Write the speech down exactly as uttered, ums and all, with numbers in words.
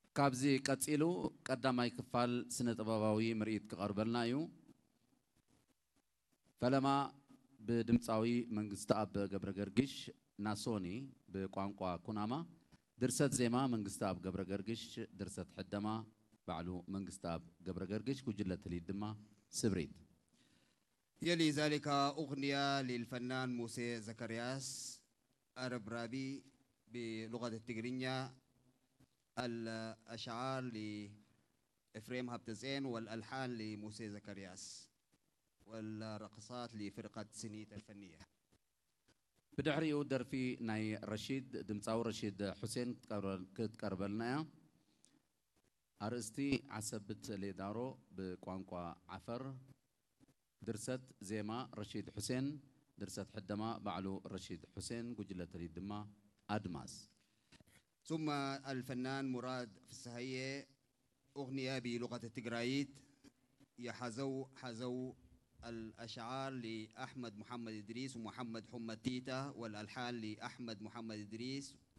كابزي كاتيلو قدام يكفال سنة طباباوي مريت كقربلنا يو فلما بدمصاوي منغست اب قبر قرقش ناسوني بقوانقوا كوناما درست زيما منغست اب قبر قرقش درست حدما بعلو منغست اب قبر قرقش كجلة اليدما سبريت. يلي ذلك أغنية للفنان موسى زكرياس عرب رابي بلغة التجرينية، الأشعار لإفريم هبتزين والألحان لموسى زكرياس والرقصات لفرقة سنيت الفنية. بدحري ودر في ناي رشيد دمصاو رشيد حسين كتقربلنا أرستي عسبت لدارو بقوانقوا عفر درست زيما رشيد حسين درست حدما بعلو رشيد حسين قجلة اليدما أدماس. ثم الفنان مراد فسهية أغنية بلغة التجرايت يحزو حزو الأشعار لأحمد محمد إدريس ومحمد حمد تيتا والألحان لأحمد محمد إدريس